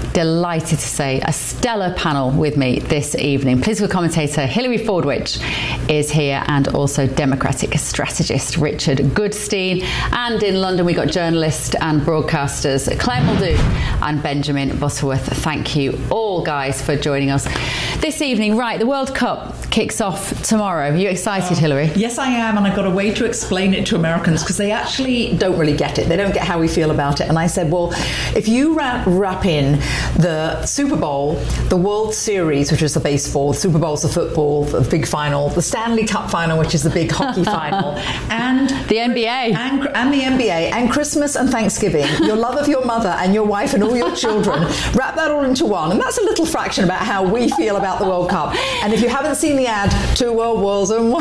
delighted to say a stellar panel with me this evening. Political commentator Hilary Fordwich is here, and also Democratic strategist Richard Goodstein. And in London, we got journalists and broadcasters Claire Muldoon and Benjamin Butterworth. Thank you all, guys, for joining us this evening. Right, the World Cup kicks off tomorrow. Are you excited, Hilary? Yes, I am, and I've got a way to explain it to Americans because they actually don't really get it. They don't get how we feel about it. And I said, well, if you wrap in the Super Bowl, the World Series, which is the baseball, the Super Bowl's the football, the big final, the Stanley Cup final, which is the big hockey final, and the NBA, and the NBA, and Christmas and Thanksgiving, your love of your mother and your wife and all your children, wrap that all into one, and that's a little fraction about how we feel about the World Cup. And if you haven't seen the ad, 2 World Wars and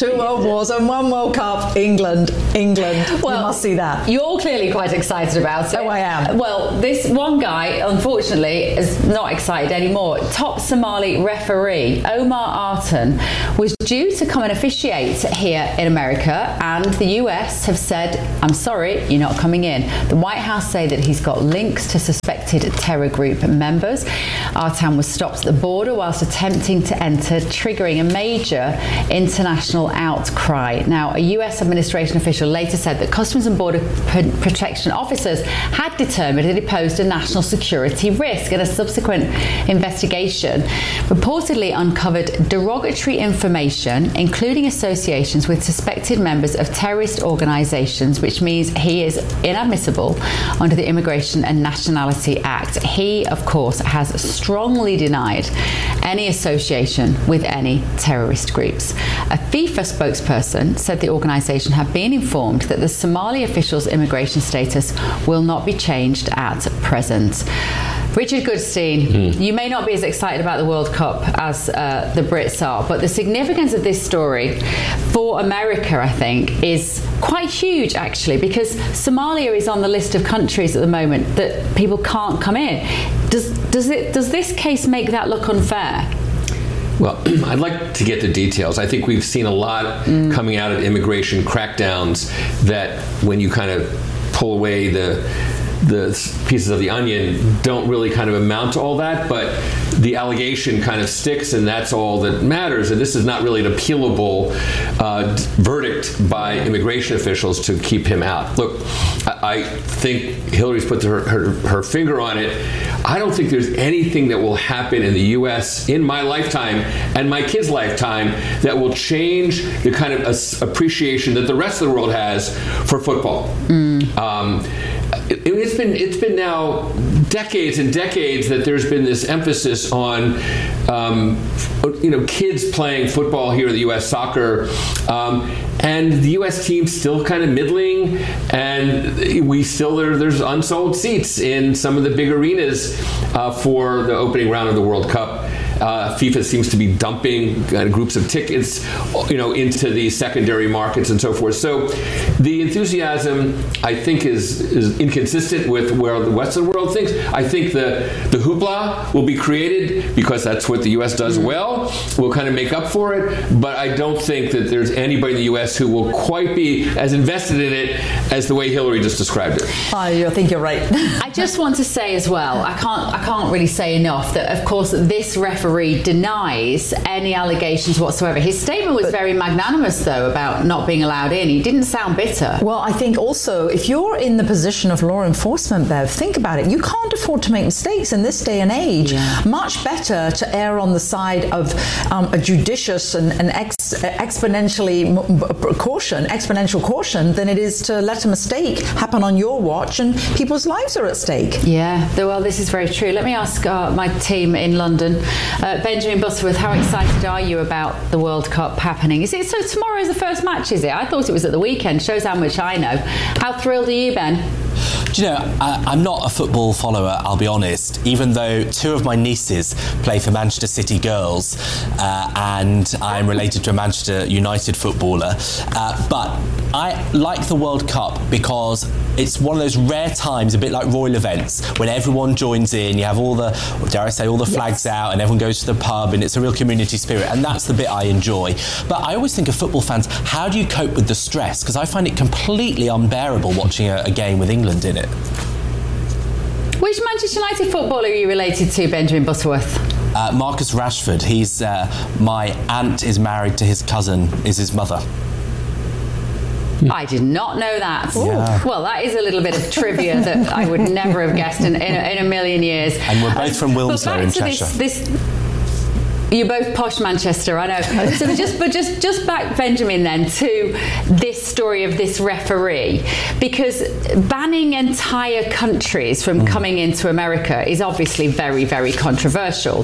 1 World Cup, England, well, you must see that. You're clearly quite excited about it. Oh, I am. Well, this one guy, unfortunately, is not excited anymore. Top Somali referee Omar Artan was due to come and officiate here in America, and the US have said, I'm sorry, you're not coming in. The White House say that he's got links to suspected terror group members. Artan was stopped at the border whilst attempting to enter, triggering a major international outcry. Now, a US administration official later said that Customs and Border Protection officers had determined that he posed a national security risk, and a subsequent investigation reportedly uncovered derogatory information, including associations with suspected members of terrorist organisations, which means he is inadmissible under the Immigration and Nationality Act. He, of course, has strongly denied any association with any terrorist groups. A FIFA spokesperson said the organisation had been informed that the Somali officials' immigration status will not be changed at present. Richard Goodstein, you may not be as excited about the World Cup as the Brits are, but the significance of this story for America, I think, is quite huge, actually, because Somalia is on the list of countries at the moment that people can't come in. Does this case make that look unfair? Well, I'd like to get the details. I think we've seen a lot coming out of immigration crackdowns that when you kind of pull away the pieces of the onion don't really kind of amount to all that, but the allegation kind of sticks, and that's all that matters. And this is not really an appealable verdict by immigration officials to keep him out. Look, I think Hillary's put her finger on it. I don't think there's anything that will happen in the U.S. in my lifetime and my kids' lifetime that will change the kind of appreciation that the rest of the world has for football. It's been now decades and decades that there's been this emphasis on kids playing football here in the U.S. soccer, and the U.S. team's still kind of middling, and there's unsold seats in some of the big arenas for the opening round of the World Cup. FIFA seems to be dumping groups of tickets, into the secondary markets and so forth. So the enthusiasm, I think, is inconsistent with where the Western world thinks. I think the hoopla will be created because that's what the U.S. does well. We'll kind of make up for it, but I don't think that there's anybody in the U.S. who will quite be as invested in it as the way Hillary just described it. I think you're right. I just want to say as well, I can't really say enough that, of course, this referee denies any allegations whatsoever. His statement was very magnanimous, though, about not being allowed in. He didn't sound bitter. Well, I think also, if you're in the position of law enforcement, Bev, think about it. You can't afford to make mistakes in this day and age. Yeah. Much better to err on the side of a judicious and exponential caution than it is to let a mistake happen on your watch and people's lives are at stake. Yeah, well, this is very true. Let me ask my team in London. Benjamin Butterworth, how excited are you about the World Cup happening? So tomorrow's the first match, is it? I thought it was at the weekend. Shows how much I know. How thrilled are you, Ben? Do you know, I'm not a football follower, I'll be honest, even though 2 of my nieces play for Manchester City Girls, and I'm related to a Manchester United footballer. But I like the World Cup because it's one of those rare times, a bit like royal events, when everyone joins in, you have all the, dare I say, all the flags out, and everyone goes to the pub, and it's a real community spirit, and that's the bit I enjoy. But I always think of football fans, how do you cope with the stress? Because I find it completely unbearable watching a game with England in it. Which Manchester United footballer are you related to, Benjamin Butterworth? Marcus Rashford. He's my aunt is married to his cousin, is his mother. I did not know that. Yeah. Well, that is a little bit of trivia that I would never have guessed in a million years. And we're both from Wilmslow in Cheshire. You're both posh Manchester, I know. So just back, Benjamin, then to this story of this referee, because banning entire countries from coming into America is obviously very, very controversial.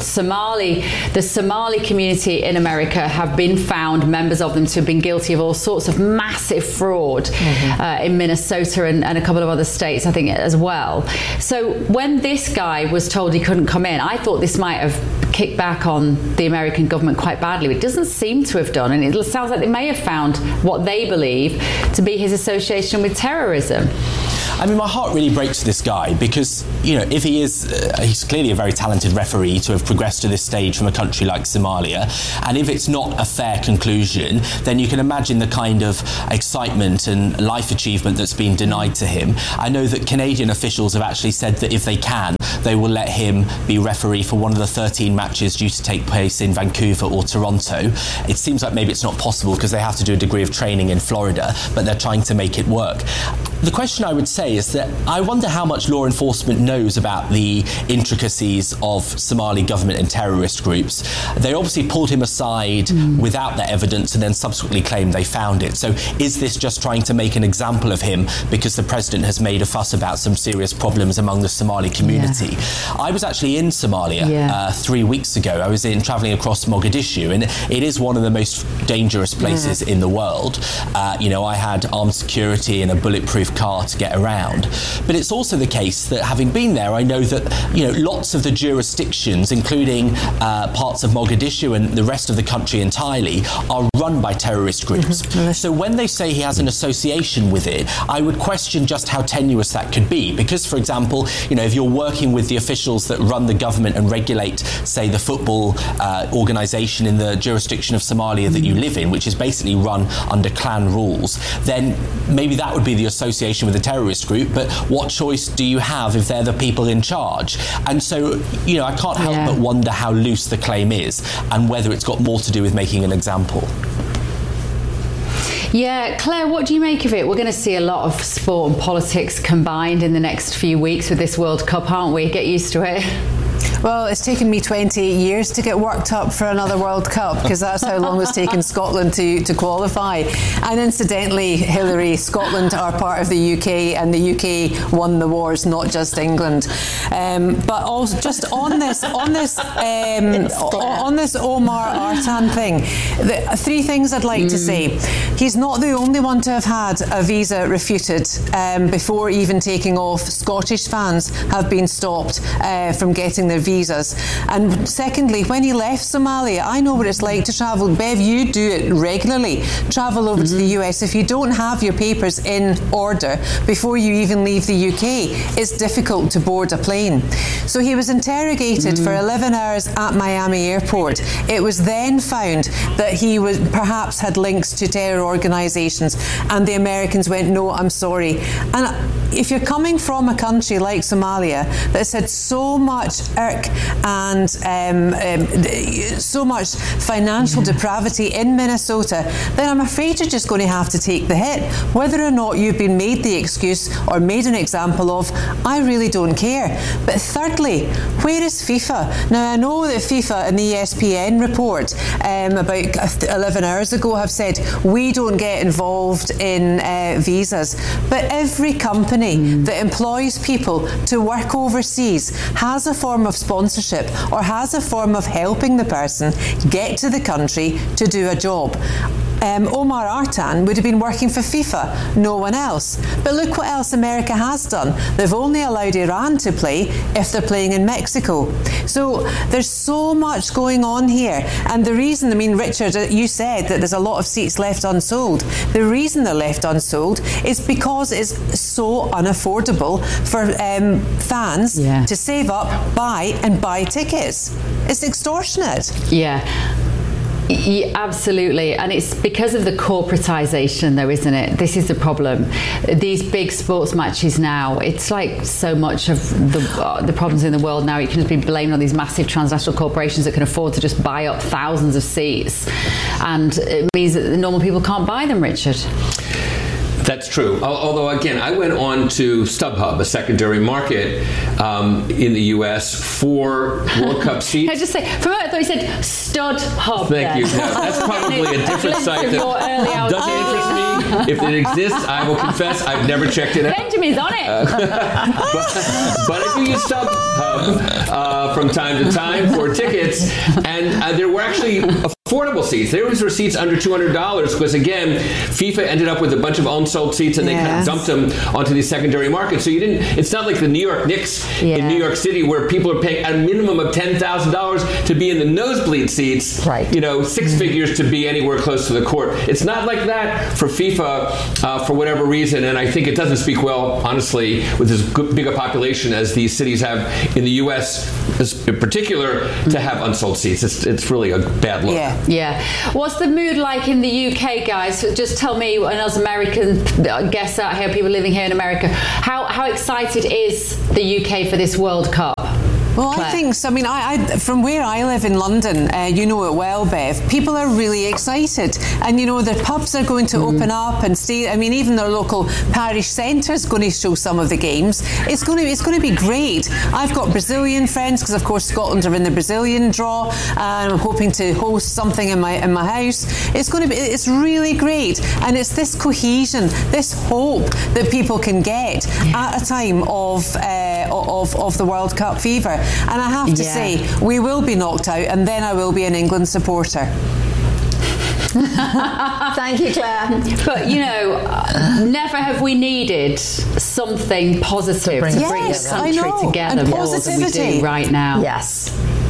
The Somali community in America have been found, members of them, to have been guilty of all sorts of massive fraud in Minnesota and a couple of other states, I think, as well. So when this guy was told he couldn't come in, I thought this might have kicked back on the American government quite badly. It doesn't seem to have done, and it sounds like they may have found what they believe to be his association with terrorism. I mean, my heart really breaks for this guy because, you know, if he is, he's clearly a very talented referee to have progressed to this stage from a country like Somalia, and if it's not a fair conclusion, then you can imagine the kind of excitement and life achievement that's been denied to him. I know that Canadian officials have actually said that if they can, they will let him be referee for one of the 13 matches due to take place in Vancouver or Toronto. It seems like maybe it's not possible because they have to do a degree of training in Florida, but they're trying to make it work. The question I would say is that I wonder how much law enforcement knows about the intricacies of Somali government and terrorist groups. They obviously pulled him aside without that evidence and then subsequently claimed they found it. So is this just trying to make an example of him because the president has made a fuss about some serious problems among the Somali community? Yeah. I was actually in Somalia 3 weeks ago. I was travelling across Mogadishu, and it is one of the most dangerous places in the world. You know, I had armed security and a bulletproof car to get around. But it's also the case that, having been there, I know that, you know, lots of the jurisdictions, including parts of Mogadishu and the rest of the country entirely, are run by terrorist groups. So when they say he has an association with it, I would question just how tenuous that could be. Because, for example, you know, if you're working with the officials that run the government and regulate, say, the football organisation in the jurisdiction of Somalia that you live in, which is basically run under clan rules, then maybe that would be the association with a terrorist group. But what choice do you have if they're the people in charge? And so, you know, I can't help but wonder how loose the claim is and whether it's got more to do with making an example. Yeah, Claire, what do you make of it? We're going to see a lot of sport and politics combined in the next few weeks with this World Cup, aren't we? Get used to it. Well, it's taken me 28 years to get worked up for another World Cup, because that's how long it's taken Scotland to qualify. And incidentally, Hilary, Scotland are part of the UK, and the UK won the wars, not just England. But also, just on this Omar Artan thing, three things I'd like to say. He's not the only one to have had a visa refuted before even taking off. Scottish fans have been stopped from getting their visas. And secondly, when he left Somalia, I know what it's like to travel. Bev, you do it regularly. Travel over to the US. If you don't have your papers in order before you even leave the UK, it's difficult to board a plane. So he was interrogated for 11 hours at Miami Airport. It was then found that he was perhaps had links to terror organisations, and the Americans went, no, I'm sorry. And if you're coming from a country like Somalia that's had so much irk and so much financial depravity in Minnesota, then I'm afraid you're just going to have to take the hit. Whether or not you've been made the excuse or made an example of, I really don't care. But thirdly, where is FIFA? Now, I know that FIFA and the ESPN report about 11 hours ago have said we don't get involved in visas, but every company that employs people to work overseas has a form of sponsorship or has a form of helping the person get to the country to do a job. Omar Artan would have been working for FIFA, no one else. But look what else America has done. They've only allowed Iran to play if they're playing in Mexico. So there's so much going on here. And the reason, I mean, Richard, you said that there's a lot of seats left unsold. The reason they're left unsold is because it's so unaffordable for fans to save up, buy tickets. It's extortionate. Yeah. Yeah, absolutely, and it's because of the corporatization, though, isn't it? This is the problem. These big sports matches now, it's like so much of the problems in the world now. You can just be blamed on these massive transnational corporations that can afford to just buy up thousands of seats, and it means that the normal people can't buy them, Richard. That's true. Although, again, I went on to StubHub, a secondary market in the U.S. for World Cup seats. I just say, for a moment I thought you said StudHub. Thank you. No, that's probably a different site that doesn't interest me. If it exists, I will confess I've never checked it out. Benjamin's on it. But I do use StubHub from time to time for tickets, and there were actually affordable seats. There were seats under $200 because, again, FIFA ended up with a bunch of unsold seats and they kind of dumped them onto these secondary markets. So it's not like the New York Knicks in New York City where people are paying a minimum of $10,000 to be in the nosebleed seats, right. Six figures to be anywhere close to the court. It's not like that for FIFA for whatever reason, and I think it doesn't speak well, honestly, with as big a population as these cities have in the U.S. in particular, to have unsold seats. It's really a bad look. Yeah. What's the mood like in the UK, guys? Just tell me, and as American guests out here, people living here in America, how excited is the UK for this World Cup? Well, Claire? I think so. I mean, I from where I live in London, you know it well, Bev, people are really excited. And, the pubs are going to open up and stay. I mean, even their local parish centre is going to show some of the games. It's going to be great. I've got Brazilian friends, because, of course, Scotland are in the Brazilian draw. And I'm hoping to host something in my house. It's really great. And it's this cohesion, this hope that people can get at a time of the World Cup fever. And I have to say, we will be knocked out, and then I will be an England supporter. Thank you, Claire. But, never have we needed something positive to bring the country together more than we do right now. Yes.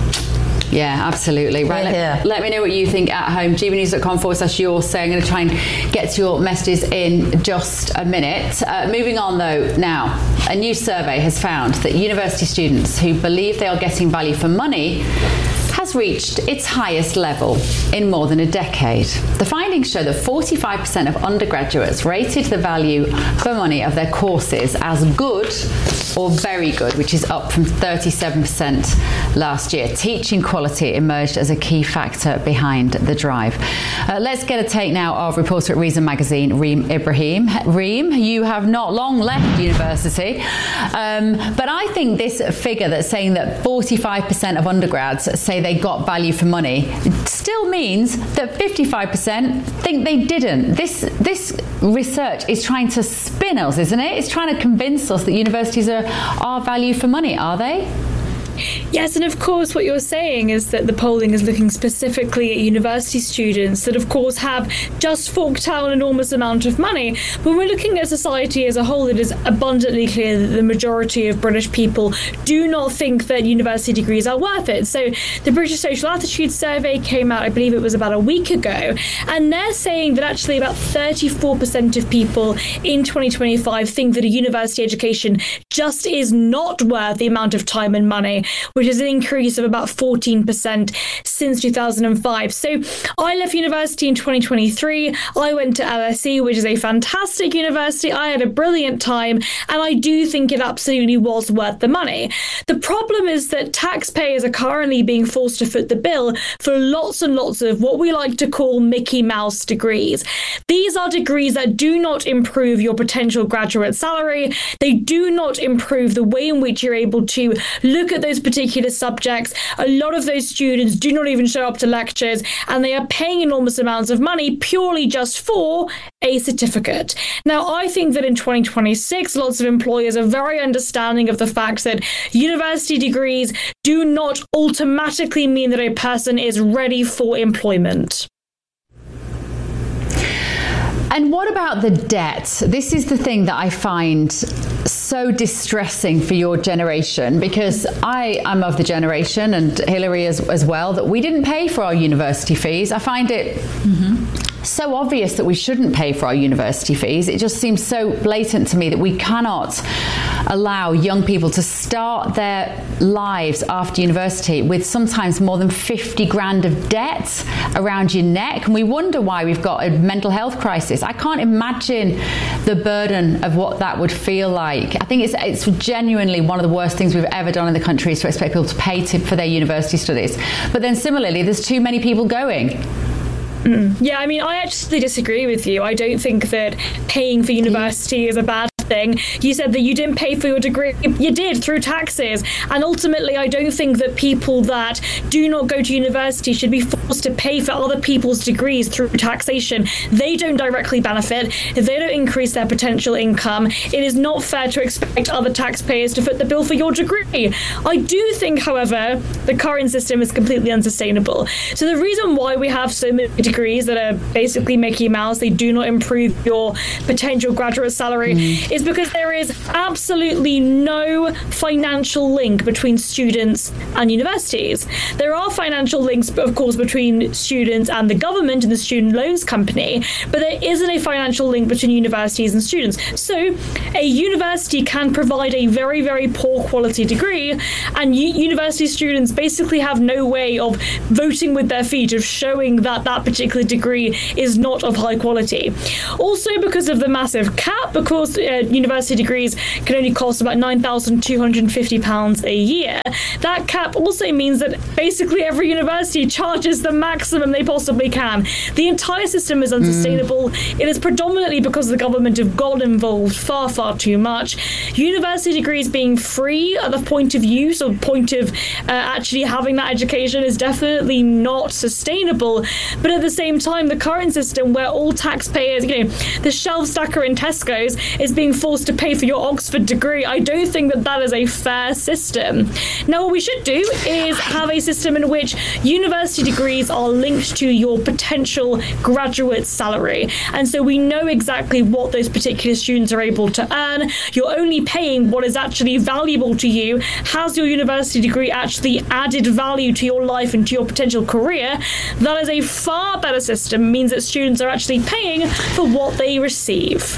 Yeah, absolutely. Right. Let me know what you think at home. GBnews.com/you're saying. I'm going to try and get to your messages in just a minute. Moving on, though, now, a new survey has found that university students who believe they are getting value for money has reached its highest level in more than a decade. The findings show that 45% of undergraduates rated the value for money of their courses as good or very good, which is up from 37% last year. Teaching quality emerged as a key factor behind the drive. Let's get a take now of reporter at Reason Magazine, Reem Ibrahim. Reem, you have not long left university, but I think this figure that's saying that 45% of undergrads say they got value for money still means that 55% think they didn't. This research is trying to spin us, isn't it? It's trying to convince us that universities are value for money, are they? Yes, and of course what you're saying is that the polling is looking specifically at university students that of course have just forked out an enormous amount of money. When we're looking at society as a whole, it is abundantly clear that the majority of British people do not think that university degrees are worth it. So the British Social Attitude Survey came out, I believe it was about a week ago, and they're saying that actually about 34% of people in 2025 think that a university education just is not worth the amount of time and money, which is an increase of about 14% since 2005. So I left university in 2023. I went to LSE, which is a fantastic university. I had a brilliant time, and I do think it absolutely was worth the money. The problem is that taxpayers are currently being forced to foot the bill for lots and lots of what we like to call Mickey Mouse degrees. These are degrees that do not improve your potential graduate salary. They do not improve the way in which you're able to look at those particular subjects. A lot of those students do not even show up to lectures, and they are paying enormous amounts of money purely just for a certificate. Now, I think that in 2026, lots of employers are very understanding of the fact that university degrees do not automatically mean that a person is ready for employment. And what about the debt? This is the thing that I find so distressing for your generation, because I'm of the generation, and Hillary as well, that we didn't pay for our university fees. I find it so obvious that we shouldn't pay for our university fees. It just seems so blatant to me that we cannot allow young people to start their lives after university with sometimes more than 50 grand of debt around your neck, and we wonder why we've got a mental health crisis. I can't imagine the burden of what that would feel like. I think it's genuinely one of the worst things we've ever done in the country is to expect people to pay for their university studies. But then similarly, there's too many people going. Yeah, I mean, I actually disagree with you. I don't think that paying for university is a bad thing. You said that you didn't pay for your degree. You did, through taxes. And ultimately, I don't think that people that do not go to university should be forced to pay for other people's degrees through taxation. They don't directly benefit. If they don't increase their potential income, it is not fair to expect other taxpayers to foot the bill for your degree. I do think, however, the current system is completely unsustainable. So the reason why we have so many degrees that are basically Mickey Mouse, they do not improve your potential graduate salary, is because there is absolutely no financial link between students and universities. There are financial links, of course, between students and the government and the student loans company, but there isn't a financial link between universities and students. So a university can provide a very, very poor quality degree, and university students basically have no way of voting with their feet, of showing that that particular degree is not of high quality. Also, because of the massive cap, because university degrees can only cost about £9,250 a year. That cap also means that basically every university charges the maximum they possibly can. The entire system is unsustainable. It is predominantly because the government have got involved far, far too much. University degrees being free at the point of use or point of actually having that education is definitely not sustainable. But at the same time, the current system where all taxpayers, the shelf stacker in Tesco's is being forced to pay for your Oxford degree, I don't think that that is a fair system. Now, what we should do is have a system in which university degrees are linked to your potential graduate salary. And so we know exactly what those particular students are able to earn. You're only paying what is actually valuable to you. Has your university degree actually added value to your life and to your potential career? That is a far better system. It means that students are actually paying for what they receive.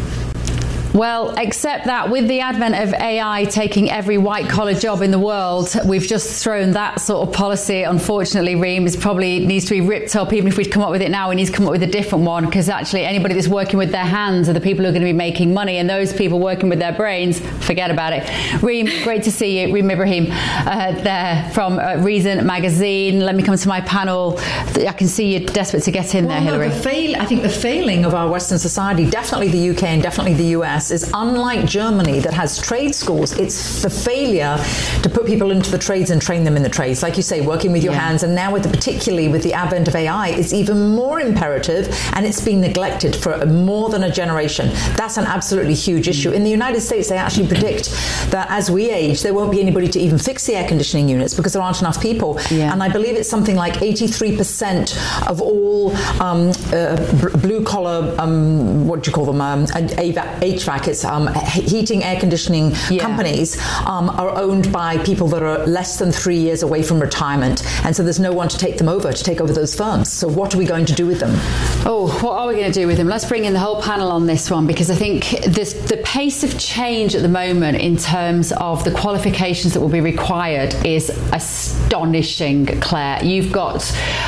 Well, except that with the advent of AI taking every white-collar job in the world, we've just thrown that sort of policy. Unfortunately, Reem, probably needs to be ripped up. Even if we'd come up with it now, we need to come up with a different one, because actually anybody that's working with their hands are the people who are going to be making money, and those people working with their brains, forget about it. Reem, great to see you. Reem Ibrahim there from Reason Magazine. Let me come to my panel. I can see you're desperate to get in there, Hilary. I think the failing of our Western society, definitely the UK and definitely the US, is unlike Germany that has trade schools. It's the failure to put people into the trades and train them in the trades. Like you say, working with your hands, and now particularly with the advent of AI, it's even more imperative, and it's been neglected for more than a generation. That's an absolutely huge issue. In the United States, they actually predict that as we age, there won't be anybody to even fix the air conditioning units because there aren't enough people. Yeah. And I believe it's something like 83% of all blue-collar, what do you call them, HVAC, it's heating, air conditioning companies are owned by people that are less than 3 years away from retirement, and so there's no one to take over those firms. So what are we going to do with them? What are we going to do with them? Let's bring in the whole panel on this one, because I think the pace of change at the moment in terms of the qualifications that will be required is astonishing, Claire. You've got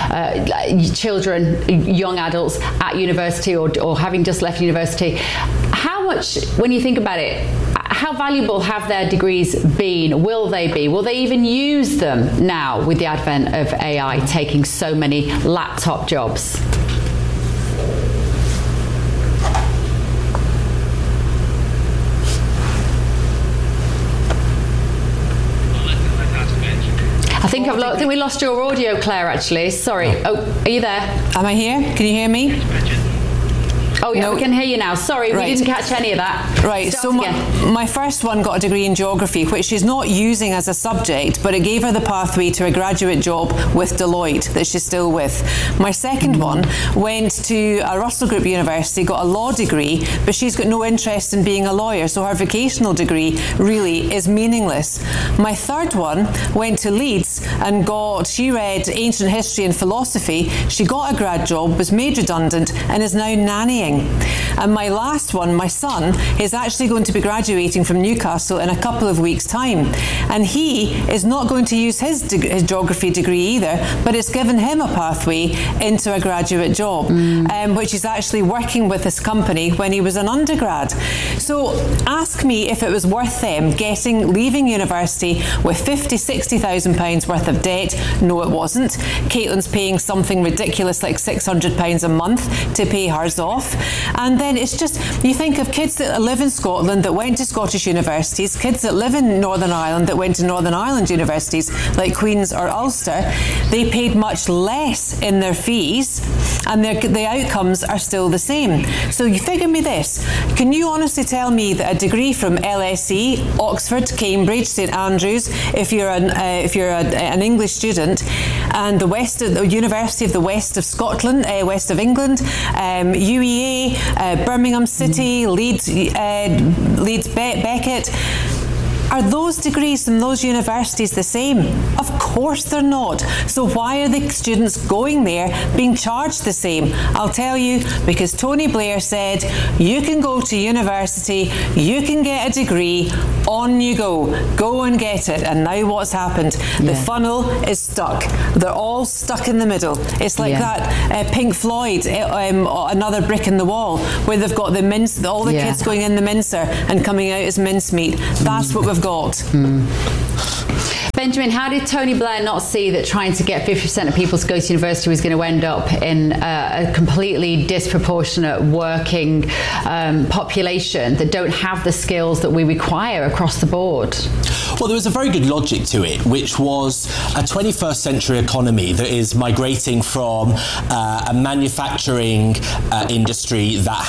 children, young adults at university or having just left university. How much, when you think about it, how valuable have their degrees been? Will they be? Will they even use them now with the advent of AI taking so many laptop jobs? I think we lost your audio, Claire, actually. Sorry. Oh, are you there? Am I here? Can you hear me? Oh, yeah, no. We can hear you now. Sorry, right. We didn't catch any of that. Right, so my first one got a degree in geography, which she's not using as a subject, but it gave her the pathway to a graduate job with Deloitte that she's still with. My second one went to a Russell Group university, got a law degree, but she's got no interest in being a lawyer, so her vocational degree really is meaningless. My third one went to Leeds and she read ancient history and philosophy. She got a grad job, was made redundant, and is now nannying. training. And my last one, my son, is actually going to be graduating from Newcastle in a couple of weeks' time. And he is not going to use his geography degree either, but it's given him a pathway into a graduate job, which is actually working with this company when he was an undergrad. So ask me if it was worth them leaving university with £50,000-60,000 worth of debt. No, it wasn't. Caitlin's paying something ridiculous like £600 a month to pay hers off. And then it's just, you think of kids that live in Scotland that went to Scottish universities, kids that live in Northern Ireland that went to Northern Ireland universities like Queen's or Ulster. They paid much less in their fees, and the outcomes are still the same. So you figure me this, can you honestly tell me that a degree from LSE, Oxford, Cambridge, St Andrews, if you're an English student, and the University of the West of Scotland, West of England, UEA, Birmingham City, Leeds Beckett, are those degrees from those universities the same? Of course they're not. So why are the students going there being charged the same? I'll tell you, because Tony Blair said, you can go to university, you can get a degree, on you go and get it. And now what's happened? The funnel is stuck. They're all stuck in the middle. It's like that Pink Floyd, Another Brick in the Wall, where they've got all the kids going in the mincer and coming out as mincemeat. That's what we've got. Benjamin, how did Tony Blair not see that trying to get 50% of people to go to university was going to end up in a completely disproportionate working population that don't have the skills that we require across the board? Well, there was a very good logic to it, which was a 21st century economy that is migrating from a manufacturing industry that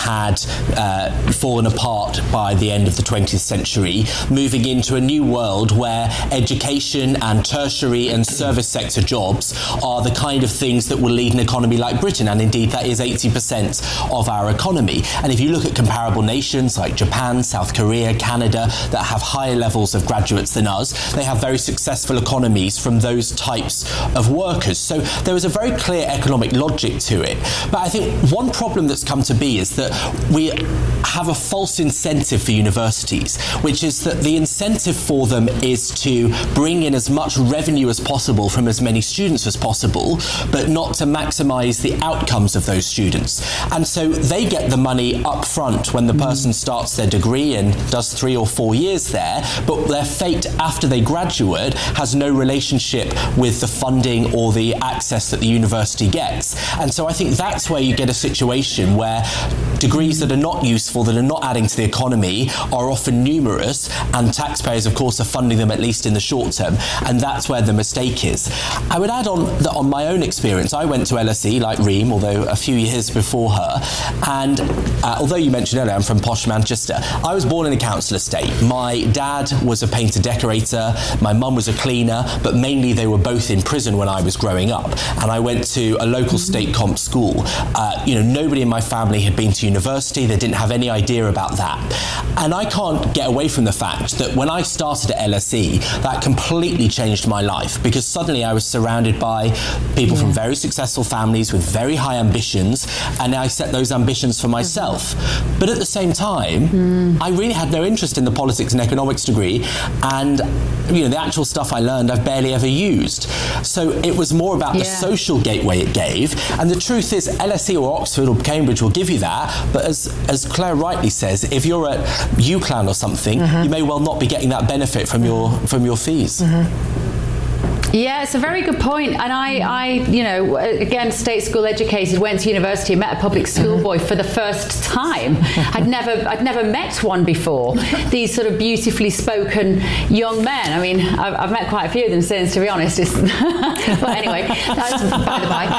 had fallen apart by the end of the 20th century, moving into a new world where education and tertiary and service sector jobs are the kind of things that will lead an economy like Britain, and indeed that is 80% of our economy. And if you look at comparable nations like Japan, South Korea, Canada, that have higher levels of graduates than us, they have very successful economies from those types of workers. So there was a very clear economic logic to it. But I think one problem that's come to be is that we have a false incentive for universities, which is that the incentive for them is to bring in as much revenue as possible from as many students as possible, but not to maximise the outcomes of those students. And so they get the money up front when the person starts their degree and does 3 or 4 years there, but their fate after they graduate has no relationship with the funding or the access that the university gets. And so I think that's where you get a situation where degrees that are not useful, that are not adding to the economy, are often numerous, and taxpayers, of course, are funding them at least in the short term, and that's where the mistake is. I would add on that on my own experience, I went to LSE like Reem, although a few years before her, and although you mentioned earlier I'm from posh Manchester, I was born in a council estate. My dad was a painter decorator, my mum was a cleaner, but mainly they were both in prison when I was growing up, and I went to a local state comp school. Nobody in my family had been to university, they didn't have any idea about that. And I can't get away from the fact that when I started at LSE, that completely changed my life, because suddenly I was surrounded by people from very successful families with very high ambitions, and I set those ambitions for myself. But at the same time, I really had no interest in the politics and economics degree, and the actual stuff I learned I've barely ever used. So it was more about the social gateway it gave, and the truth is LSE or Oxford or Cambridge will give you that, but as Claire rightly says, if you're at UCLan or something, you may well not be getting that benefit from your fees. Yeah, it's a very good point. And I again, state school educated, went to university, met a public school boy for the first time. I'd never met one before. These sort of beautifully spoken young men. I mean, I've met quite a few of them since, to be honest. But anyway, that's by the by.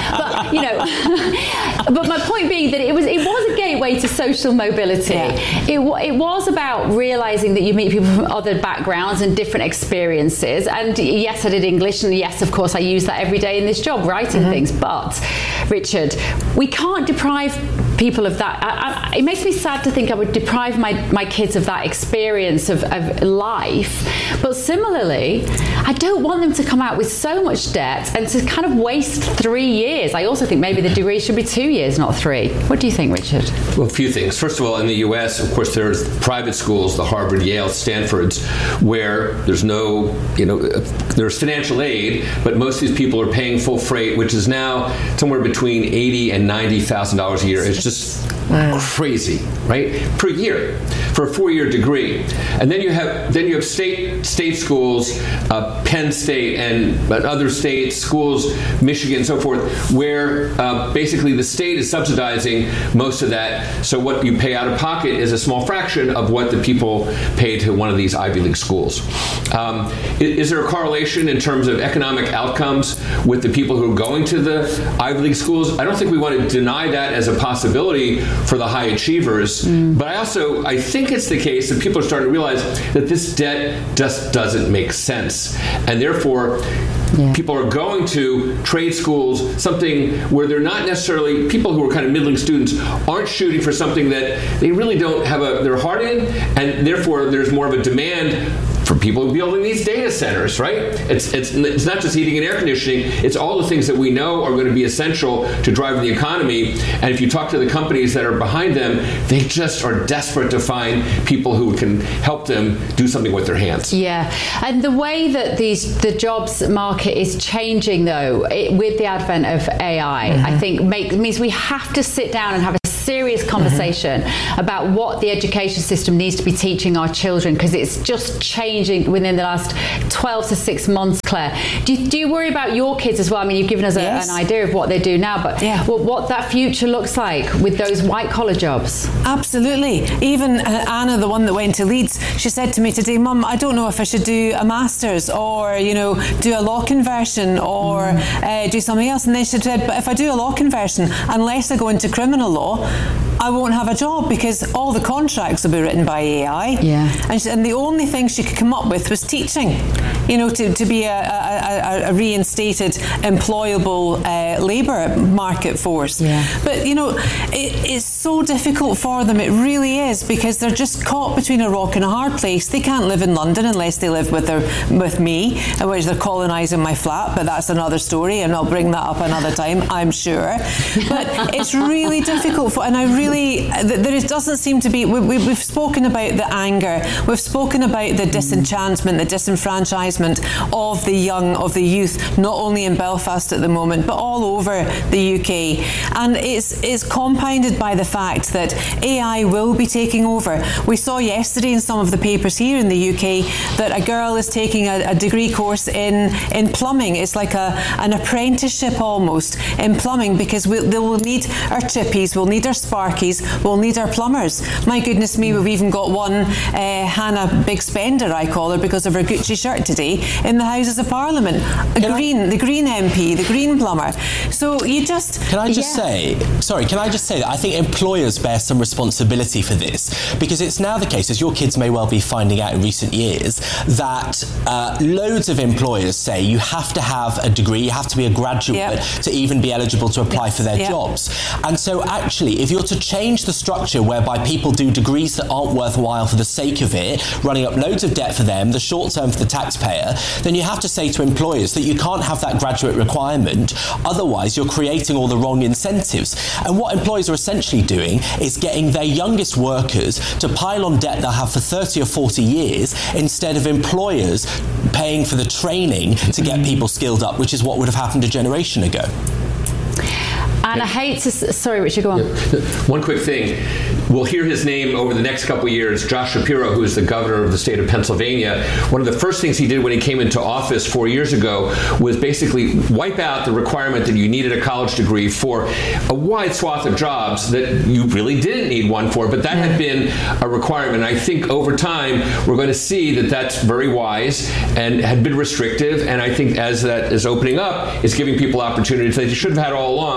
But but my point being that it was a gateway to social mobility. Yeah. It was about realising that you meet people from other backgrounds and different experiences. And yes, I did English. And yes, of course, I use that every day in this job, writing things. But, Richard, we can't deprive people of that. It makes me sad to think I would deprive my kids of that experience of life. But similarly, I don't want them to come out with so much debt and to kind of waste 3 years. I also think maybe the degree should be 2 years, not 3. What do you think, Richard? Well, a few things. First of all, in the U.S., of course, there's private schools, the Harvard, Yale, Stanfords, where there's no, there's financial aid, but most of these people are paying full freight, which is now somewhere between $80,000 and $90,000 a year. It's just crazy, right? Per year for a 4-year degree. And then you have state schools, Penn State and other state schools, Michigan and so forth, where basically the state is subsidizing most of that. So what you pay out of pocket is a small fraction of what the people pay to one of these Ivy League schools. Is there a correlation in terms of economic outcomes with the people who are going to the Ivy League schools? I don't think we want to deny that as a possibility for the high achievers, but I think it's the case that people are starting to realize that this debt just doesn't make sense, and therefore people are going to trade schools, something where they're not necessarily, people who are kind of middling students aren't shooting for something that they really don't have their heart in, and therefore there's more of a demand for people building these data centers, right? It's not just heating and air conditioning, it's all the things that we know are going to be essential to driving the economy. And if you talk to the companies that are behind them, they just are desperate to find people who can help them do something with their hands. Yeah, and the way that the jobs market is changing, though, with the advent of AI, I think means we have to sit down and have a serious conversation about what the education system needs to be teaching our children, because it's just changing within the last 12 to 6 months, Claire. Do you worry about your kids as well? I mean, you've given us an idea of what they do now, but what that future looks like with those white-collar jobs? Absolutely. Even Anna, the one that went to Leeds, she said to me today, Mum, I don't know if I should do a master's or, do a law conversion or do something else. And then she said, but if I do a law conversion, unless I go into criminal law, I won't have a job because all the contracts will be written by AI. Yeah. And the only thing she could come up with was teaching, to be a reinstated, employable labour market force. Yeah. But, it's so difficult for them. It really is, because they're just caught between a rock and a hard place. They can't live in London unless they live with me, in which they're colonising my flat, but that's another story, and I'll bring that up another time, I'm sure. But it's really difficult there doesn't seem to be, we've spoken about the anger, we've spoken about the disenchantment, the disenfranchisement of the young, of the youth, not only in Belfast at the moment, but all over the UK. And it's compounded by the fact that AI will be taking over. We saw yesterday in some of the papers here in the UK that a girl is taking a degree course in plumbing. It's like an apprenticeship almost in plumbing, because they will need our chippies, we'll need our sparkies, we'll need our plumbers. My goodness me, we've even got one Hannah Big Spender, I call her, because of her Gucci shirt today, in the Houses of Parliament. The Green MP, the Green plumber. So you just... Can I just say that I think employers bear some responsibility for this, because it's now the case, as your kids may well be finding out in recent years, that loads of employers say you have to have a degree, you have to be a graduate to even be eligible to apply for their jobs. And so actually, if you're to change the structure whereby people do degrees that aren't worthwhile for the sake of it, running up loads of debt for them, the short term for the taxpayer, then you have to say to employers that you can't have that graduate requirement, otherwise you're creating all the wrong incentives. And what employers are essentially doing is getting their youngest workers to pile on debt they'll have for 30 or 40 years, instead of employers paying for the training to get people skilled up, which is what would have happened a generation ago. And I hate to... Sorry, Richard, go on. One quick thing. We'll hear his name over the next couple of years. Josh Shapiro, who is the governor of the state of Pennsylvania, one of the first things he did when he came into office 4 years ago was basically wipe out the requirement that you needed a college degree for a wide swath of jobs that you really didn't need one for, but that had been a requirement. And I think over time, we're going to see that that's very wise and had been restrictive. And I think as that is opening up, it's giving people opportunities that they should have had all along, but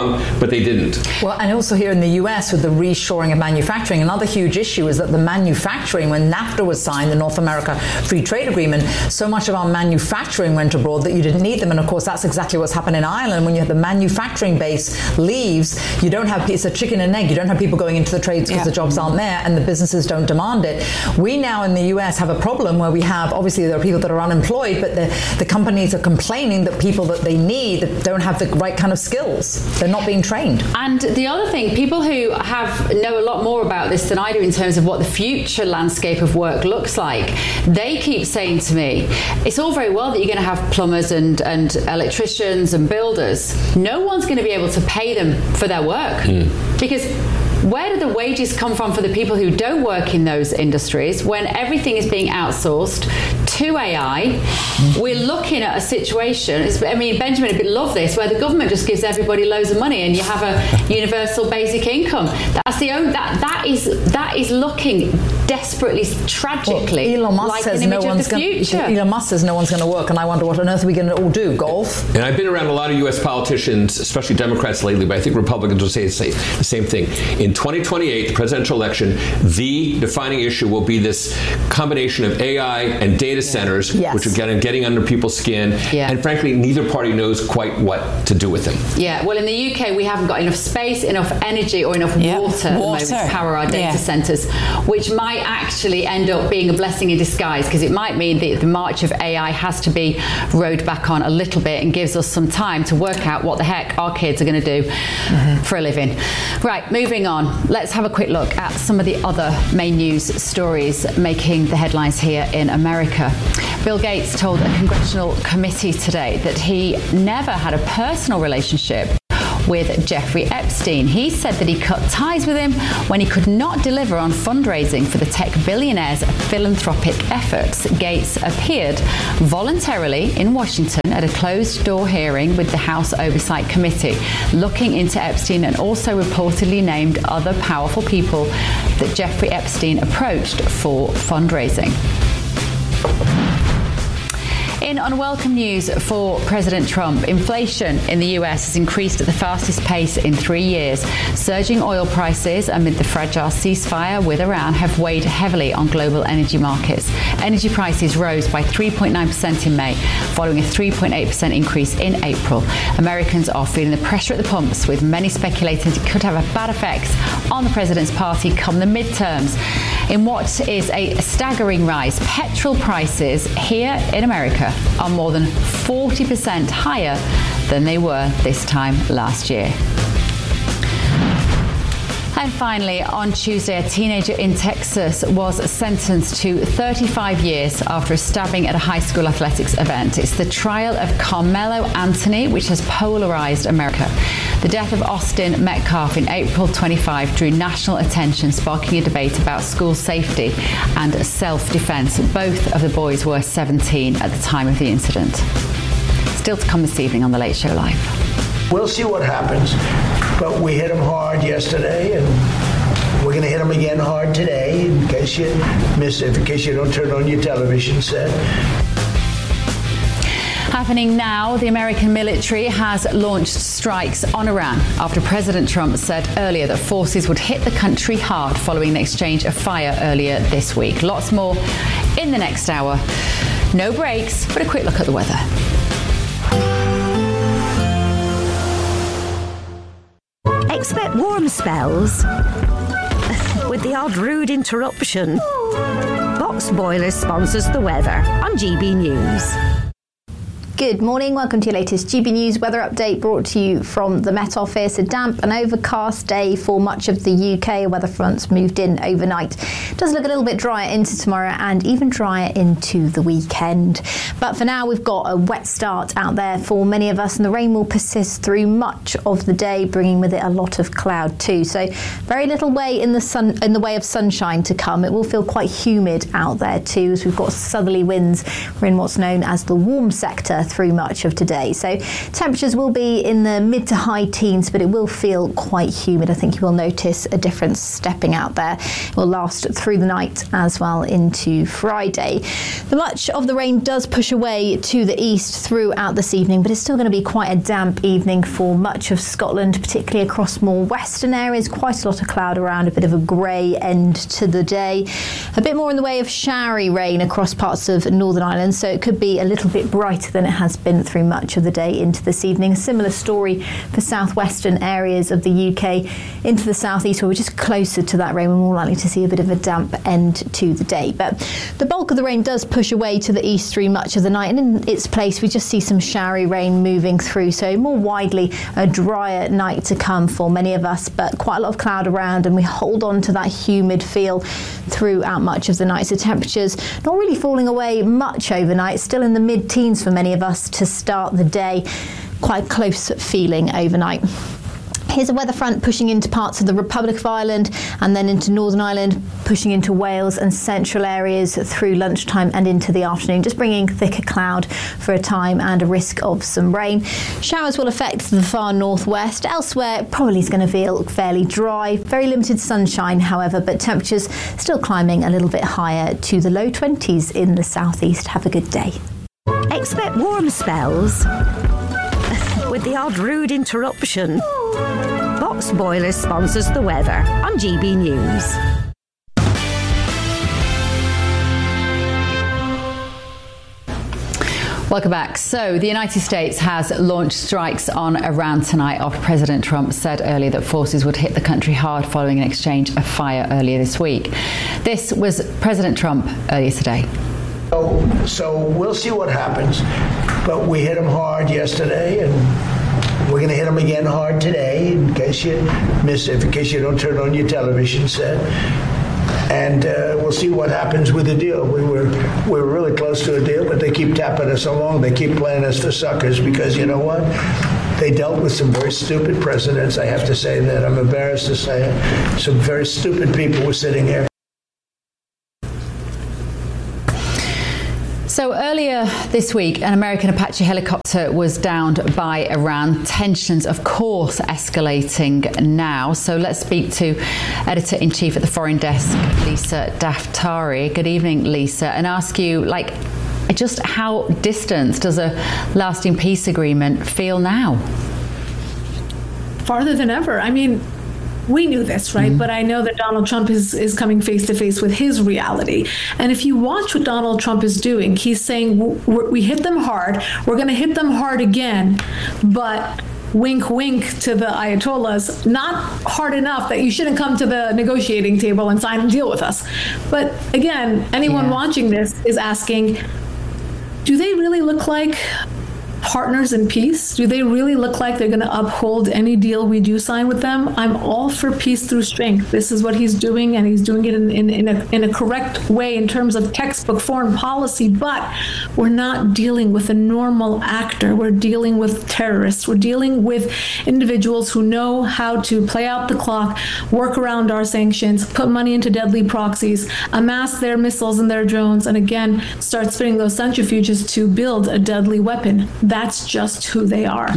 but they didn't. Well, and also here in the US with the reshoring of manufacturing, another huge issue is that the manufacturing, when NAFTA was signed, the North America Free Trade Agreement, so much of our manufacturing went abroad that you didn't need them. And of course, that's exactly what's happened in Ireland. When you have the manufacturing base leaves, you don't have, it's a chicken and egg. You don't have people going into the trades because the jobs aren't there and the businesses don't demand it. We now in the US have a problem where we have, obviously there are people that are unemployed, but the companies are complaining that people that they need that don't have the right kind of skills. They're not being trained. And the other thing, people who know a lot more about this than I do in terms of what the future landscape of work looks like, they keep saying to me, it's all very well that you're going to have plumbers and electricians and builders. No one's going to be able to pay them for their work. Because where do the wages come from for the people who don't work in those industries when everything is being outsourced to AI? We're looking at a situation, I mean, Benjamin would love this, where the government just gives everybody loads of money and you have a universal basic income. That's the only, that is looking desperately, tragically Elon Musk like says an image of the future. Elon Musk says no one's going to work, and I wonder what on earth are we going to all do? Golf? And I've been around a lot of U.S. politicians, especially Democrats lately, but I think Republicans will say the same thing. In 2028, the presidential election, the defining issue will be this combination of AI and data centers, which are getting under people's skin. And frankly, neither party knows quite what to do with them. Yeah, well, in the UK, we haven't got enough space, enough energy, or enough water at the moment to power our data centers, which might actually end up being a blessing in disguise, because it might mean that the march of AI has to be rowed back on a little bit and gives us some time to work out what the heck our kids are going to do for a living. Right, moving on. Let's have a quick look at some of the other main news stories making the headlines here in America. Bill Gates told a congressional committee today that he never had a personal relationship with Jeffrey Epstein. He said that he cut ties with him when he could not deliver on fundraising for the tech billionaire's philanthropic efforts. Gates appeared voluntarily in Washington at a closed-door hearing with the House Oversight Committee, looking into Epstein, and also reportedly named other powerful people that Jeffrey Epstein approached for fundraising. In unwelcome news for President Trump, inflation in the US has increased at the fastest pace in 3 years. Surging oil prices amid the fragile ceasefire with Iran have weighed heavily on global energy markets. Energy prices rose by 3.9% in May, following a 3.8% increase in April. Americans are feeling the pressure at the pumps, with many speculating it could have a bad effect on the president's party come the midterms. In what is a staggering rise, petrol prices here in America are more than 40% higher than they were this time last year. And finally, on Tuesday, a teenager in Texas was sentenced to 35 years after a stabbing at a high school athletics event. It's the trial of Carmelo Anthony, which has polarized America. The death of Austin Metcalf in April 25 drew national attention, sparking a debate about school safety and self-defense. Both of the boys were 17 at the time of the incident. Still to come this evening on The Late Show Live. We'll see what happens, but we hit them hard yesterday, and we're going to hit them again hard today, in case you miss it, in case you don't turn on your television set. Happening now, the American military has launched strikes on Iran after President Trump said earlier that forces would hit the country hard following an exchange of fire earlier this week. Lots more in the next hour. No breaks, but a quick look at the weather. Expect warm spells with the odd rude interruption. Box Boilers sponsors the weather on GB News. Good morning, welcome to your latest GB News weather update, brought to you from the Met Office. A damp and overcast day for much of the UK. Weather fronts moved in overnight. It does look a little bit drier into tomorrow and even drier into the weekend. But for now, we've got a wet start out there for many of us, and the rain will persist through much of the day, bringing with it a lot of cloud too. So very little way in the way of sunshine to come. It will feel quite humid out there too, as we've got southerly winds. We're in what's known as the warm sector through much of today. So temperatures will be in the mid to high teens, but it will feel quite humid. I think you will notice a difference stepping out there. It will last through the night as well into Friday. Much of the rain does push away to the east throughout this evening, but it's still going to be quite a damp evening for much of Scotland, particularly across more western areas. Quite a lot of cloud around, a bit of a grey end to the day. A bit more in the way of showery rain across parts of Northern Ireland, so it could be a little bit brighter than it has been through much of the day into this evening. A similar story for southwestern areas of the UK into the southeast, where we're just closer to that rain. We're more likely to see a bit of a damp end to the day. But the bulk of the rain does push away to the east through much of the night, and in its place we just see some showery rain moving through, so more widely a drier night to come for many of us, but quite a lot of cloud around, and we hold on to that humid feel throughout much of the night. So temperatures not really falling away much overnight, still in the mid-teens for many of us to start the day. Quite close feeling overnight. Here's a weather front pushing into parts of the Republic of Ireland and then into Northern Ireland, pushing into Wales and central areas through lunchtime and into the afternoon, just bringing thicker cloud for a time and a risk of some rain. Showers will affect the far northwest. Elsewhere, probably is going to feel fairly dry. Very limited sunshine, however, but temperatures still climbing a little bit higher to the low 20s in the southeast. Have a good day. Expect warm spells with the odd rude interruption. Box Boilers sponsors the weather on GB News. Welcome back. So the United States has launched strikes on Iran tonight after President Trump said earlier that forces would hit the country hard following an exchange of fire earlier this week. This was President Trump earlier today. So we'll see what happens. But we hit them hard yesterday, and we're going to hit them again hard today, in case you miss it, in case you don't turn on your television set. And we'll see what happens with the deal. We were really close to a deal, but they keep tapping us along. They keep playing us for suckers because, you know what? They dealt with some very stupid presidents. I have to say that. I'm embarrassed to say it. Some very stupid people were sitting here. So earlier this week, an American Apache helicopter was downed by Iran. Tensions, of course, escalating now. So let's speak to Editor-in-Chief at the Foreign Desk, Lisa Daftari. Good evening, Lisa, and ask you, just how distant does a lasting peace agreement feel now? Farther than ever. I mean, we knew this, right? Mm-hmm. But I know that Donald Trump is coming face to face with his reality. And if you watch what Donald Trump is doing, he's saying, we hit them hard. We're going to hit them hard again. But wink, wink to the Ayatollahs, not hard enough that you shouldn't come to the negotiating table and sign a deal with us. But again, anyone watching this is asking, do they really look like partners in peace? Do they really look like they're going to uphold any deal we do sign with them? I'm all for peace through strength. This is what he's doing, and he's doing it in a correct way in terms of textbook foreign policy, but we're not dealing with a normal actor. We're dealing with terrorists. We're dealing with individuals who know how to play out the clock, work around our sanctions, put money into deadly proxies, amass their missiles and their drones, and again, start spinning those centrifuges to build a deadly weapon. That's just who they are.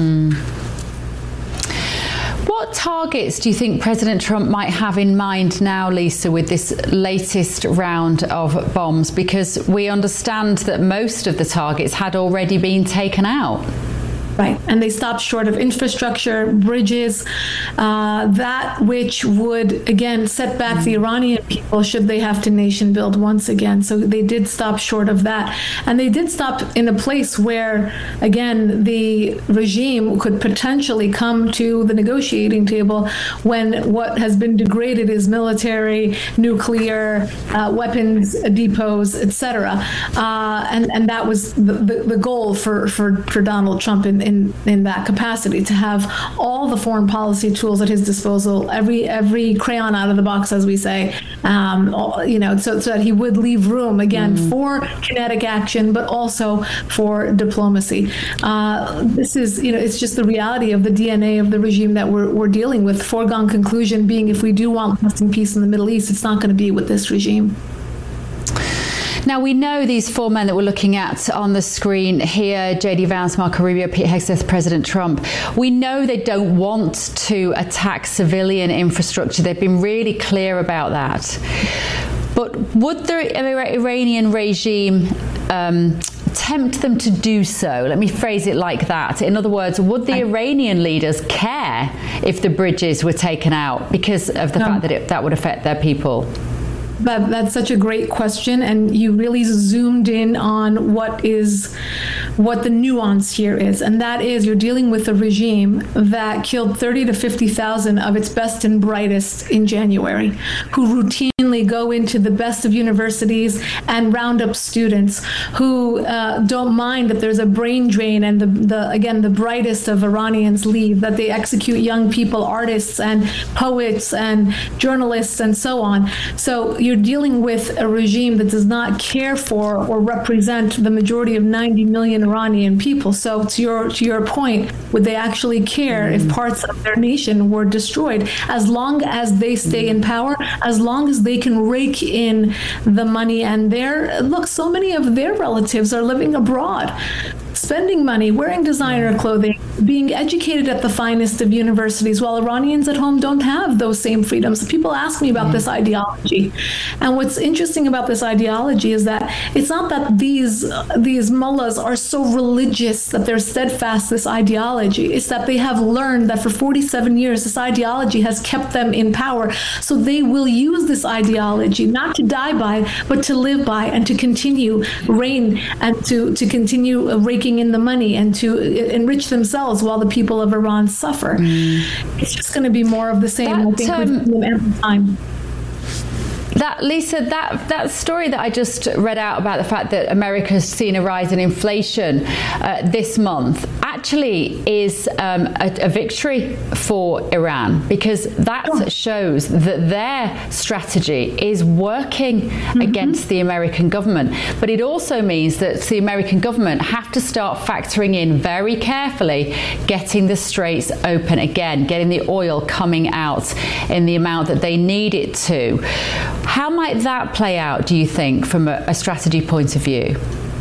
What targets do you think President Trump might have in mind now, Lisa, with this latest round of bombs? Because we understand that most of the targets had already been taken out. Right, and they stopped short of infrastructure, bridges, that which would, again, set back the Iranian people should they have to nation build once again. So they did stop short of that. And they did stop in a place where, again, the regime could potentially come to the negotiating table when what has been degraded is military, nuclear, weapons depots, etc. And that was the goal for Donald Trump in that capacity, to have all the foreign policy tools at his disposal, every crayon out of the box, as we say, so that he would leave room again for kinetic action, but also for diplomacy. This is, it's just the reality of the DNA of the regime that we're dealing with. Foregone conclusion being, if we do want lasting peace in the Middle East, it's not going to be with this regime. Now, we know these four men that we're looking at on the screen here, J.D. Vance, Marco Rubio, Pete Hegseth, President Trump. We know they don't want to attack civilian infrastructure. They've been really clear about that. But would the Iranian regime tempt them to do so? Let me phrase it like that. In other words, would the Iranian leaders care if the bridges were taken out because of the fact that that would affect their people? That's such a great question, and you really zoomed in on what the nuance here is, and that is you're dealing with a regime that killed 30 to 50,000 of its best and brightest in January, who routinely go into the best of universities and round up students, who don't mind that there's a brain drain and the brightest of Iranians leave, that they execute young people, artists and poets and journalists and so on. So you're dealing with a regime that does not care for or represent the majority of 90 million Iranian people. So to your point, would they actually care if parts of their nation were destroyed? As long as they stay in power, as long as they can rake in the money, and so many of their relatives are living abroad, spending money, wearing designer clothing, being educated at the finest of universities, while Iranians at home don't have those same freedoms. People ask me about this ideology. And what's interesting about this ideology is that it's not that these mullahs are so religious that they're steadfast this ideology. It's that they have learned that for 47 years, this ideology has kept them in power. So they will use this ideology not to die by, but to live by, and to continue reign, and to continue raking in the money, and to enrich themselves while the people of Iran suffer. It's just going to be more of the same. I think with every time. Lisa, that story that I just read out about the fact that America's seen a rise in inflation this month actually is a victory for Iran, because that shows that their strategy is working against the American government. But it also means that the American government have to start factoring in very carefully getting the straits open again, getting the oil coming out in the amount that they need it to. How might that play out, do you think, from a strategy point of view?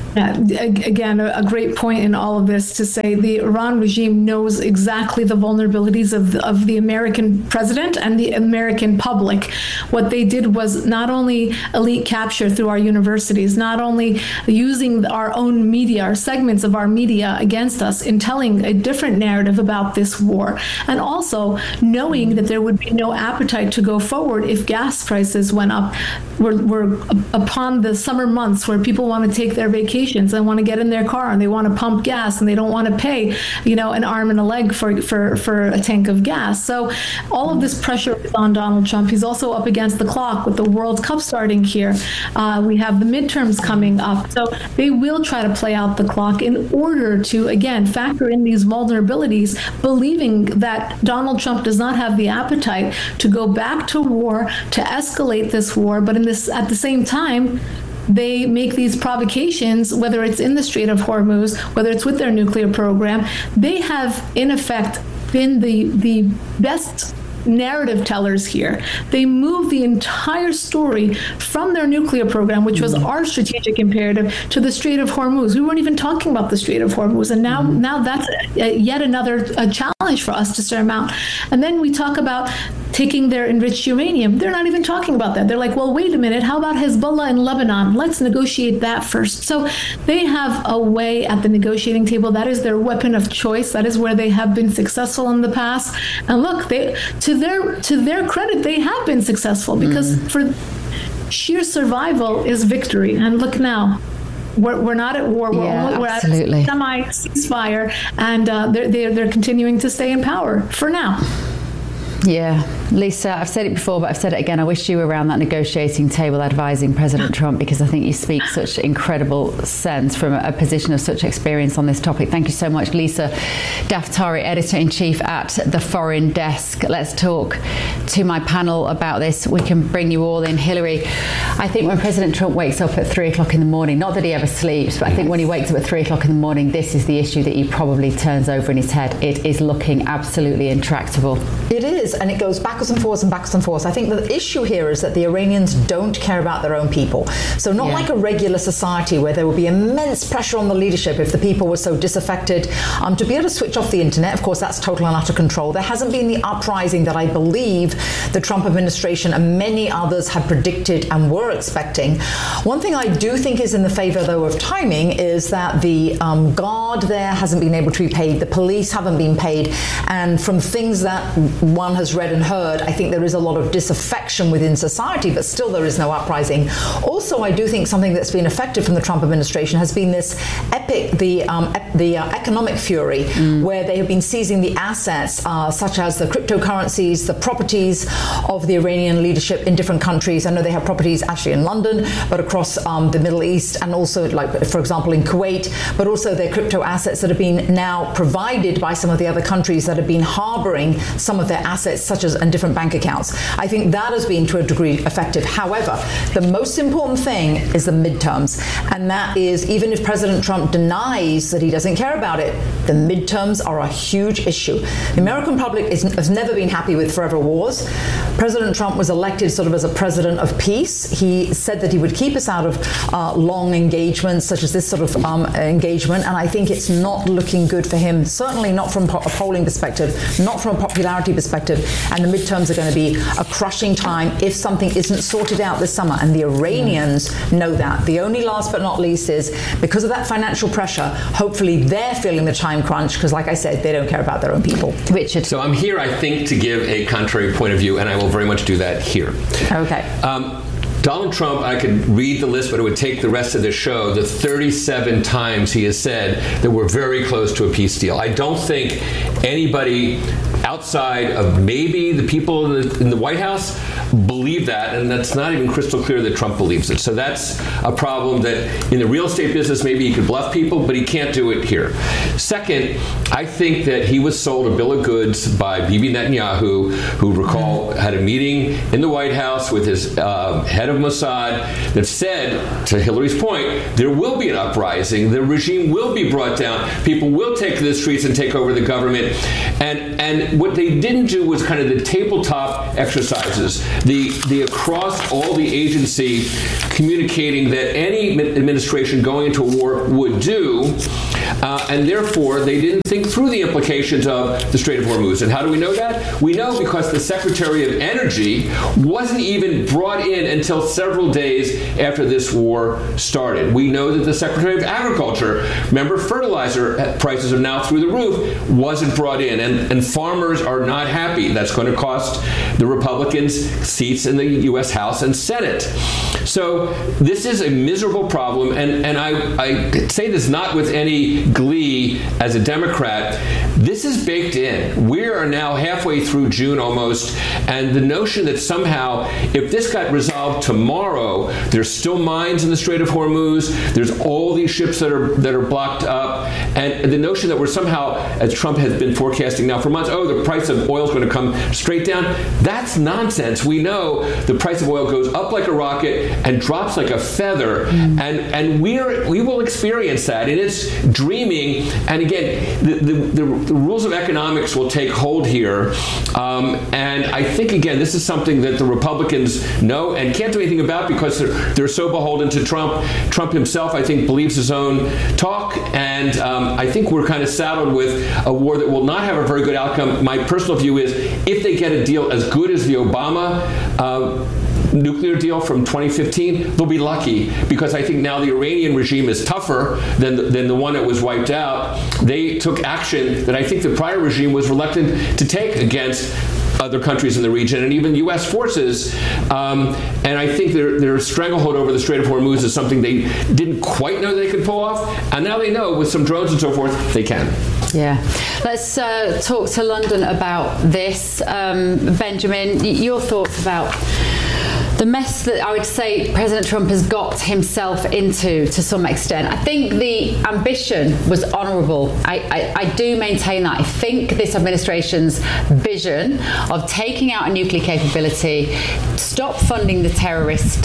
Again, a great point in all of this to say the Iran regime knows exactly the vulnerabilities of the American president and the American public. What they did was not only elite capture through our universities, not only using our own media, or segments of our media against us in telling a different narrative about this war, and also knowing that there would be no appetite to go forward if gas prices went up. We're upon the summer months where people want to take their vacations and want to get in their car and they want to pump gas and they don't want to pay, an arm and a leg for a tank of gas. So all of this pressure is on Donald Trump. He's also up against the clock with the World Cup starting here. We have the midterms coming up. So they will try to play out the clock in order to, again, factor in these vulnerabilities, believing that Donald Trump does not have the appetite to go back to war, to escalate this war, but at the same time, they make these provocations, whether it's in the Strait of Hormuz, whether it's with their nuclear program. They have, in effect, been the best narrative tellers here. They move the entire story from their nuclear program, which was our strategic imperative, to the Strait of Hormuz. We weren't even talking about the Strait of Hormuz, and now that's yet another challenge for us to surmount. And then we talk about taking their enriched uranium. They're not even talking about that. They're like, well, wait a minute, how about Hezbollah in Lebanon? Let's negotiate that first. So they have a way at the negotiating table. That is their weapon of choice. That is where they have been successful in the past. And look, to their credit, they have been successful, because for sheer survival is victory. And look now. We're not at war. We're at a semi-ceasefire, and they're continuing to stay in power for now. Yeah, Lisa, I've said it before, but I've said it again. I wish you were around that negotiating table advising President Trump, because I think you speak such incredible sense from a position of such experience on this topic. Thank you so much, Lisa Daftari, Editor-in-Chief at The Foreign Desk. Let's talk to my panel about this. We can bring you all in. Hillary, I think when President Trump wakes up at 3 o'clock in the morning, not that he ever sleeps, but I think when he wakes up at 3 o'clock in the morning, this is the issue that he probably turns over in his head. It is looking absolutely intractable. It is, and it goes back backwards and forwards and backwards and forwards. I think the issue here is that the Iranians don't care about their own people. So not like a regular society where there would be immense pressure on the leadership if the people were so disaffected to be able to switch off the internet. Of course, that's total and utter control. There hasn't been the uprising that I believe the Trump administration and many others had predicted and were expecting. One thing I do think is in the favor, though, of timing is that the guard there hasn't been able to be paid. The police haven't been paid. And from things that one has read and heard, I think there is a lot of disaffection within society, but still there is no uprising. Also, I do think something that's been effective from the Trump administration has been this economic fury, where they have been seizing the assets, such as the cryptocurrencies, the properties of the Iranian leadership in different countries. I know they have properties actually in London, but across the Middle East, and also, like, for example, in Kuwait, but also their crypto assets that have been now provided by some of the other countries that have been harboring some of their assets, such as in different bank accounts. I think that has been to a degree effective. However, the most important thing is the midterms, and that is, even if President Trump denies that he doesn't care about it, the midterms are a huge issue. The American public has never been happy with forever wars. President Trump was elected sort of as a president of peace. He said that he would keep us out of long engagements such as this sort of engagement, and I think it's not looking good for him, certainly not from a polling perspective, not from a popularity perspective, and the midterms are going to be a crushing time if something isn't sorted out this summer, and the Iranians know that. The only last but not least is, because of that financial pressure, hopefully they're feeling the time crunch, because like I said, they don't care about their own people. Richard. So I'm here, I think, to give a contrary point of view, and I will very much do that here. Okay. Donald Trump, I could read the list, but it would take the rest of the show, the 37 times he has said that we're very close to a peace deal. I don't think anybody outside of maybe the people in the White House believe that, and that's not even crystal clear that Trump believes it. So that's a problem that in the real estate business, maybe he could bluff people, but he can't do it here. Second, I think that he was sold a bill of goods by Bibi Netanyahu, who, recall, had a meeting in the White House with his head of Mossad that said, to Hillary's point, there will be an uprising, the regime will be brought down, people will take to the streets and take over the government. And what they didn't do was kind of the tabletop exercises, the across all the agency communicating that any administration going into a war would do, and therefore they didn't think through the implications of the Strait of Hormuz. And how do we know that? We know because the Secretary of Energy wasn't even brought in until several days after this war started. We know that the Secretary of Agriculture, remember, fertilizer prices are now through the roof, wasn't brought in, and farmers are not happy. That's going to cost the Republicans seats in the U.S. House and Senate. So this is a miserable problem, and I say this not with any glee as a Democrat. This is baked in. We are now halfway through June almost, and the notion that somehow, if this got resolved tomorrow, there's still mines in the Strait of Hormuz, there's all these ships that are blocked up, and the notion that we're somehow, as Trump has been forecasting now for months, the price of oil is going to come straight down, that's nonsense. We know the price of oil goes up like a rocket and drops like a feather, and we will experience that, and it's dreaming. And again, the rules of economics will take hold here, and I think, again, this is something that the Republicans know and can't do anything about because they're so beholden to Trump. Trump himself, I think, believes his own talk, and I think we're kind of saddled with a war that will not have a very good outcome. My personal view is, if they get a deal as good as the Obama nuclear deal from 2015, they'll be lucky, because I think now the Iranian regime is tougher than the one that was wiped out. They took action that I think the prior regime was reluctant to take against other countries in the region and even U.S. forces. And I think their stranglehold over the Strait of Hormuz is something they didn't quite know they could pull off. And now they know, with some drones and so forth, they can. Yeah. Let's talk to London about this. Benjamin, your thoughts about the mess that I would say President Trump has got himself into to some extent. I think the ambition was honourable. I do maintain that. I think this administration's vision of taking out a nuclear capability, stop funding the terrorist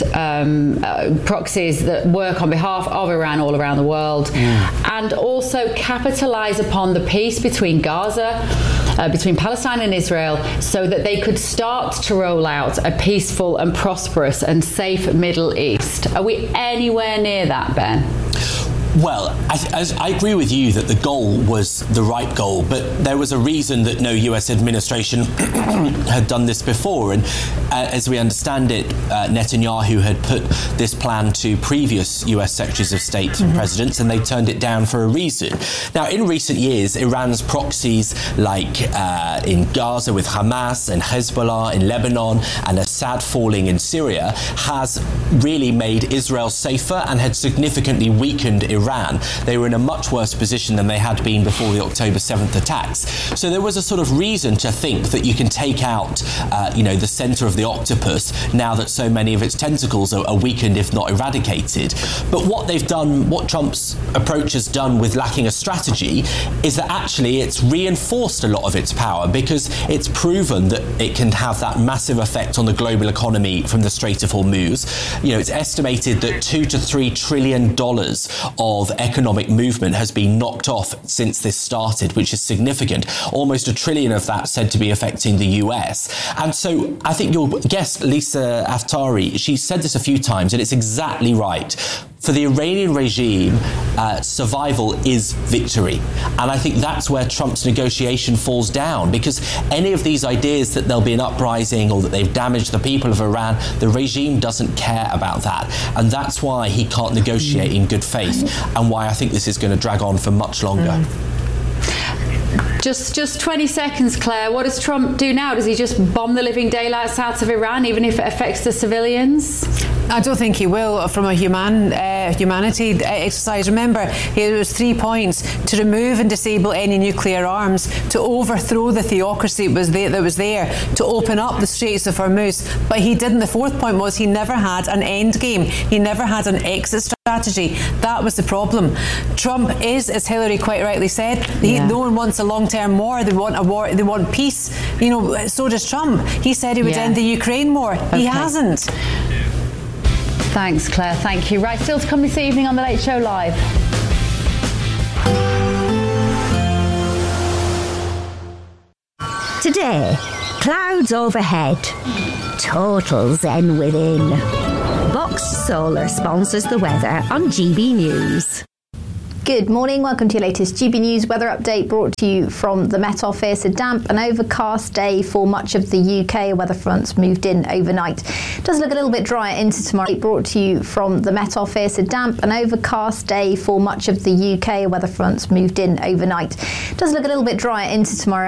proxies that work on behalf of Iran all around the world, and also capitalise upon the peace between Gaza, between Palestine and Israel, so that they could start to roll out a peaceful and prosperous and safe Middle East. Are we anywhere near that, Ben? Well, I agree with you that the goal was the right goal, but there was a reason that no US administration had done this before. And as we understand it, Netanyahu had put this plan to previous US secretaries of state and presidents, and they turned it down for a reason. Now, in recent years, Iran's proxies, like in Gaza with Hamas and Hezbollah in Lebanon and Assad falling in Syria, has really made Israel safer and had significantly weakened Iran. They were in a much worse position than they had been before the October 7th attacks. So there was a sort of reason to think that you can take out, the centre of the octopus now that so many of its tentacles are weakened, if not eradicated. But what they've done, what Trump's approach has done with lacking a strategy, is that actually it's reinforced a lot of its power, because it's proven that it can have that massive effect on the global economy from the Strait of Hormuz. It's estimated that $2 to $3 trillion of economic movement has been knocked off since this started, which is significant. Almost $1 trillion of that said to be affecting the US. And so I think your guest, Lisa Aftari, she said this a few times, and it's exactly right. For the Iranian regime, survival is victory. And I think that's where Trump's negotiation falls down, because any of these ideas that there'll be an uprising or that they've damaged the people of Iran, the regime doesn't care about that. And that's why he can't negotiate in good faith, and why I think this is going to drag on for much longer. Just 20 seconds, Claire. What does Trump do now? Does he just bomb the living daylights out of Iran, even if it affects the civilians? I don't think he will, from a humanity exercise. Remember, there was 3 points: to remove and disable any nuclear arms, to overthrow the theocracy that was there, to open up the Straits of Hormuz. But he didn't. The fourth point was he never had an end game. He never had an exit strategy. That was the problem. Trump is, as Hillary quite rightly said, no one wants a long-term war. They want a war. They want peace. So does Trump. He said he would end the Ukraine war. Okay. He hasn't. Thanks, Claire. Thank you. Right, still to come this evening on The Late Show Live. Today, clouds overhead, total zen within. Box Solar sponsors the weather on GB News. Good morning, welcome to your latest GB News weather update, brought to you from the Met Office. A damp and overcast day for much of the UK. Weather fronts moved in overnight. Does look a little bit drier into tomorrow. Brought to you from the Met Office. A damp and overcast day for much of the UK. Weather fronts moved in overnight. Does look a little bit drier into tomorrow.